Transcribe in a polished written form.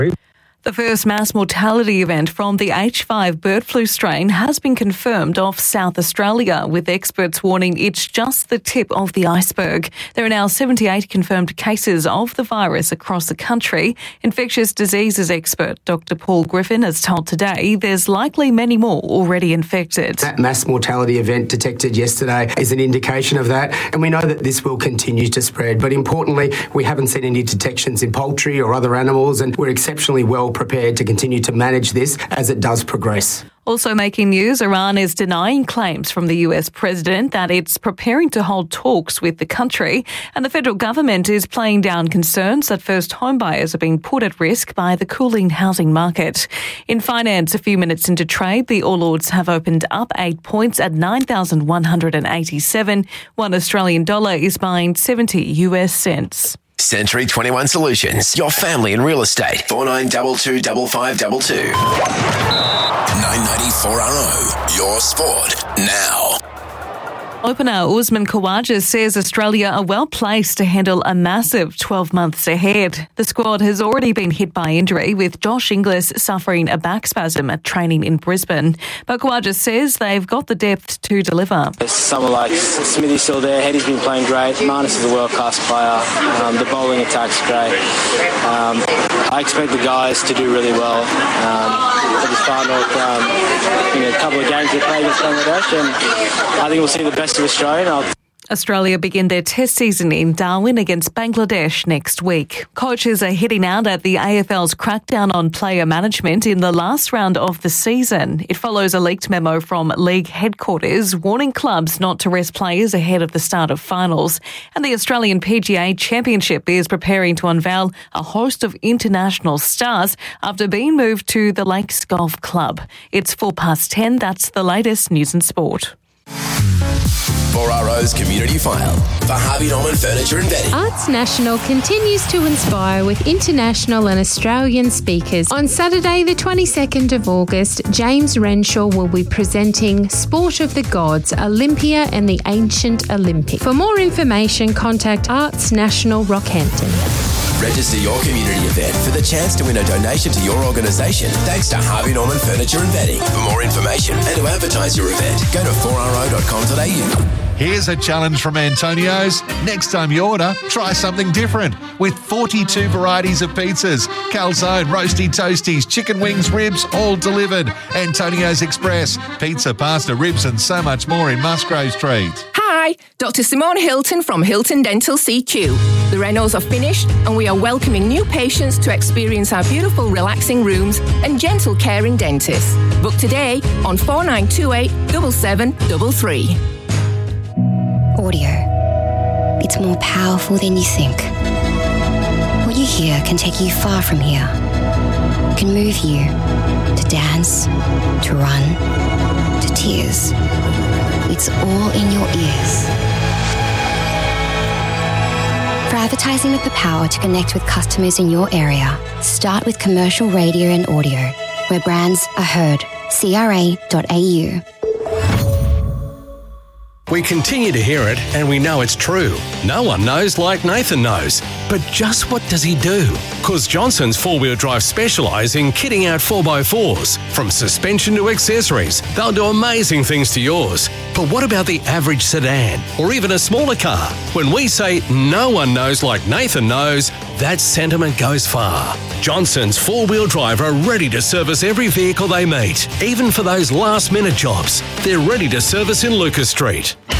The first mass mortality event from the H5 bird flu strain has been confirmed off South Australia, with experts warning it's just the tip of the iceberg. There are now 78 confirmed cases of the virus across the country. Infectious diseases expert Dr. Paul Griffin has told Today there's likely many more already infected. That mass mortality event detected yesterday is an indication of that, and we know that this will continue to spread. But importantly, we haven't seen any detections in poultry or other animals, and we're exceptionally well prepared to continue to manage this as it does progress. Also making news, Iran is denying claims from the US president that it's preparing to hold talks with the country, and the federal government is playing down concerns that first home buyers are being put at risk by the cooling housing market. In finance, a few minutes into trade, the All Ords have opened up 8 points at 9,187. $1 Australian dollar is buying 70 US cents. Century 21 Solutions, your family in real estate. 4922 5522. 994RO, your sport now. Opener Usman Khawaja says Australia are well placed to handle a massive 12 months ahead. The squad has already been hit by injury, with Josh Inglis suffering a back spasm at training in Brisbane. But Khawaja says they've got the depth to deliver. Someone like Smithy's still there, Hedy's been playing great, Marnus is a world-class player, the bowling attack's great. I expect the guys to do really well. For this final, a couple of games they played against Bangladesh, and I think we'll see the best of Australia. Australia begin their test season in Darwin against Bangladesh next week. Coaches are hitting out at the AFL's crackdown on player management in the last round of the season. It follows a leaked memo from league headquarters warning clubs not to rest players ahead of the start of finals. And the Australian PGA Championship is preparing to unveil a host of international stars after being moved to the Lakes Golf Club. It's 10:04. That's the latest news and sport. 4RO's Community File for Harvey Norman Furniture and Bedding. Arts National continues to inspire with international and Australian speakers. On Saturday, the 22nd of August, James Renshaw will be presenting Sport of the Gods, Olympia and the Ancient Olympic. For more information, contact Arts National Rockhampton. Register your community event for the chance to win a donation to your organisation thanks to Harvey Norman Furniture and Bedding. For more information and to advertise your event, go to 4ro.com.au. Here's a challenge from Antonio's. Next time you order, try something different. With 42 varieties of pizzas, calzone, roasty toasties, chicken wings, ribs, all delivered. Antonio's Express, pizza, pasta, ribs and so much more in Musgrave Street. Hi, Dr. Simone Hilton from Hilton Dental CQ. The renos are finished and we are welcoming new patients to experience our beautiful relaxing rooms and gentle caring dentists. Book today on 4928 7733. Audio. It's more powerful than you think. What you hear can take you far from here. It can move you to dance, to run, to tears. It's all in your ears. For advertising with the power to connect with customers in your area, start with commercial radio and audio, where brands are heard. CRA.au. We continue to hear it and we know it's true. No one knows like Nathan knows. But just what does he do? Because Johnson's 4-wheel drive specialise in kitting out 4x4s. From suspension to accessories, they'll do amazing things to yours. But what about the average sedan or even a smaller car? When we say no one knows like Nathan knows, that sentiment goes far. Johnson's 4-wheel drive are ready to service every vehicle they meet, even for those last-minute jobs. They're ready to service in Lucas Street.